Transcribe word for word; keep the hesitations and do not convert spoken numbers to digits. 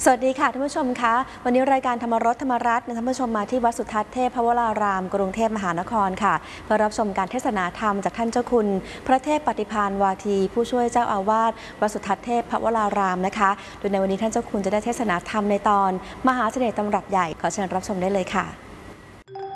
สวัสดีค่ะท่านผู้ชมคะวันนี้รายการธรรมรสธรรมรัตน์นำท่านผู้ชมมาที่วัดสุทัศน์เทพพวรารามกรุงเทพมหานครค่ะเพื่อรับชมการเทศนาธรรมจากท่านเจ้าคุณพระเทพปฏิภาณวาทีผู้ช่วยเจ้าอาวาสวัดสุทัศน์เทพพวรารามนะคะโดยในวันนี้ท่านเจ้าคุณจะได้เทศนาธรรมในตอนมหาเสน่ห์ตำรับใหญ่ขอเชิญรับชมได้เลยค่ะ